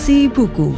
Si buku.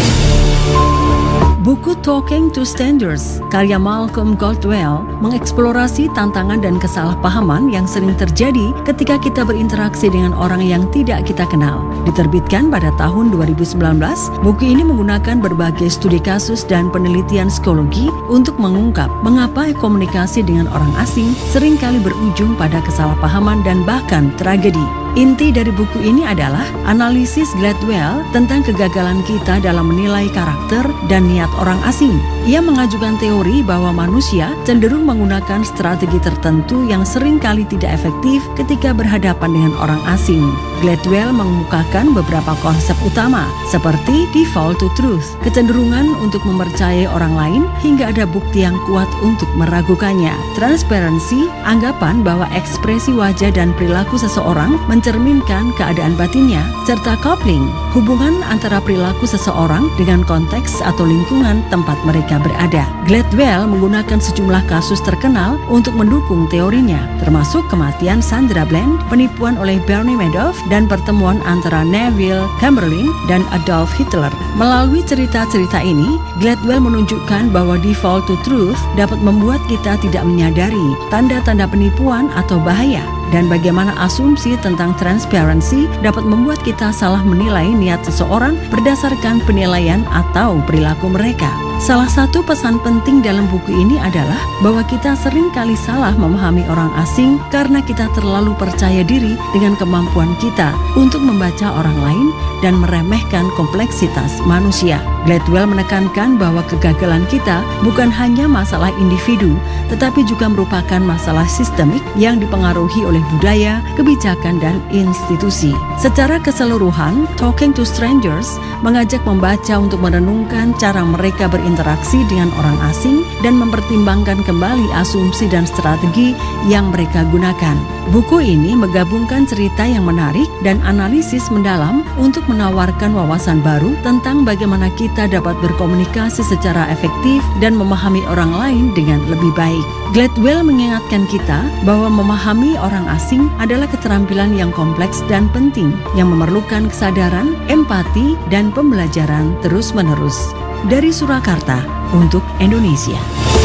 Buku Talking to Strangers, karya Malcolm Gladwell, mengeksplorasi tantangan dan kesalahpahaman yang sering terjadi ketika kita berinteraksi dengan orang yang tidak kita kenal. Diterbitkan pada tahun 2019, buku ini menggunakan berbagai studi kasus dan penelitian psikologi untuk mengungkap mengapa komunikasi dengan orang asing seringkali berujung pada kesalahpahaman dan bahkan tragedi. Inti dari buku ini adalah analisis Gladwell tentang kegagalan kita dalam menilai karakter dan niat orang asing. Ia mengajukan teori bahwa manusia cenderung menggunakan strategi tertentu yang seringkali tidak efektif ketika berhadapan dengan orang asing. Gladwell mengemukakan beberapa konsep utama, seperti default to truth, kecenderungan untuk mempercayai orang lain hingga ada bukti yang kuat untuk meragukannya. Transparency, anggapan bahwa ekspresi wajah dan perilaku seseorang mencerminkan keadaan batinnya, serta coupling, hubungan antara perilaku seseorang dengan konteks atau lingkungan tempat mereka berada. Gladwell menggunakan sejumlah kasus terkenal untuk mendukung teorinya, termasuk kematian Sandra Bland, penipuan oleh Bernie Madoff, dan pertemuan antara Neville Chamberlain dan Adolf Hitler. Melalui cerita-cerita ini, Gladwell menunjukkan bahwa default to truth dapat membuat kita tidak menyadari tanda-tanda penipuan atau bahaya, dan bagaimana asumsi tentang transparency dapat membuat kita salah menilai niat seseorang berdasarkan penilaian atau perilaku mereka. Salah satu pesan penting dalam buku ini adalah bahwa kita sering kali salah memahami orang asing karena kita terlalu percaya diri dengan kemampuan kita untuk membaca orang lain dan meremehkan kompleksitas manusia. Gladwell menekankan bahwa kegagalan kita bukan hanya masalah individu, tetapi juga merupakan masalah sistemik yang dipengaruhi oleh budaya, kebijakan, dan institusi. Secara keseluruhan, Talking to Strangers mengajak membaca untuk merenungkan cara mereka berinteraksi dengan orang asing dan mempertimbangkan kembali asumsi dan strategi yang mereka gunakan. Buku ini menggabungkan cerita yang menarik dan analisis mendalam untuk menawarkan wawasan baru tentang bagaimana kita dapat berkomunikasi secara efektif dan memahami orang lain dengan lebih baik. Gladwell mengingatkan kita bahwa memahami orang asing adalah keterampilan yang kompleks dan penting yang memerlukan kesadaran, empati, dan pembelajaran terus-menerus. Dari Surakarta untuk Indonesia.